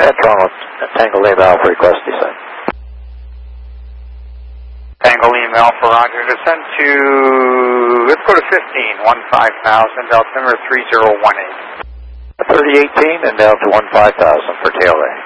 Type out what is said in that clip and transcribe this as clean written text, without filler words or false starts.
Tango Lima Alpha request descent. Tango Lima Alpha, roger. Descend to, let's go to 15,000, altimeter 3018. 3018 and down to 15,000 for tail A.